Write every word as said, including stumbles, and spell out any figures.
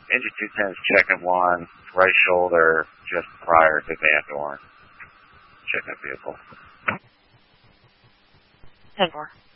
engine two ten is checking one, right shoulder, just prior to Van Dorn. Checking vehicle. ten four.